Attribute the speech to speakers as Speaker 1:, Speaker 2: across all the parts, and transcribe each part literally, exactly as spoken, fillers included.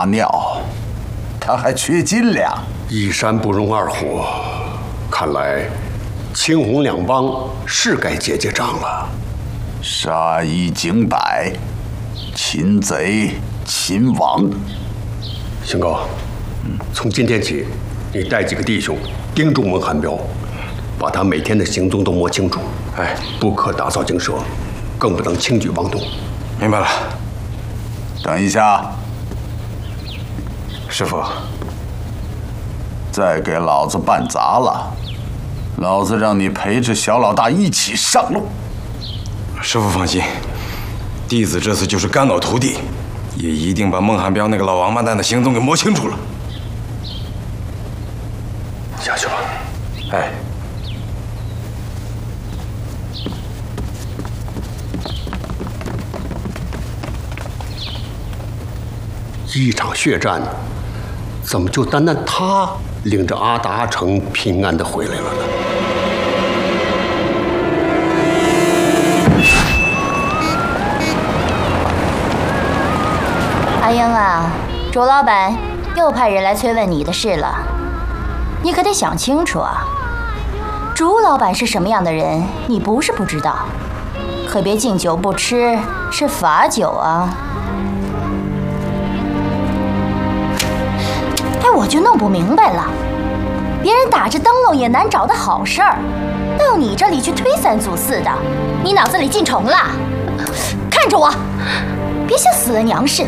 Speaker 1: 撒尿，他还缺斤两。
Speaker 2: 一山不容二虎，看来青红两帮是该结结账了。
Speaker 1: 杀一儆百，擒贼擒王。
Speaker 2: 兴哥，从今天起，你带几个弟兄盯住孟汉彪，把他每天的行踪都摸清楚。哎，不可打草惊蛇，更不能轻举妄动。
Speaker 3: 明白了。
Speaker 1: 等一下，
Speaker 3: 师傅，
Speaker 1: 再给老子办砸了，老子让你陪着小老大一起上路。
Speaker 3: 师傅放心，弟子这次就是肝脑涂地，也一定把孟汉彪那个老王八蛋的行踪给摸清楚了。
Speaker 2: 下去吧。
Speaker 3: 哎。
Speaker 2: 一场血战，怎么就单单他领着阿达、阿成平安的回来了呢？
Speaker 4: 阿英啊，朱老板又派人来催问你的事了，你可得想清楚啊！朱老板是什么样的人，你不是不知道，可别敬酒不吃吃罚酒啊！哎，我就弄不明白了，别人打着灯笼也难找的好事儿，到你这里去推三阻四的，你脑子里进虫了？看着我，别像死了娘似的。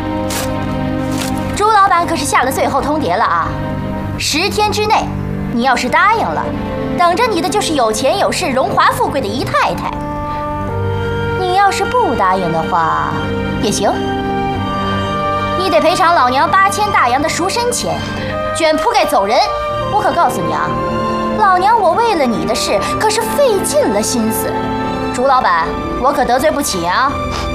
Speaker 4: 朱老板可是下了最后通牒了啊！十天之内，你要是答应了，等着你的就是有钱有势、荣华富贵的姨太太；你要是不答应的话，也行。你得赔偿老娘八千大洋的赎身钱，卷铺盖走人。我可告诉你啊，老娘我为了你的事可是费尽了心思。朱老板，我可得罪不起啊！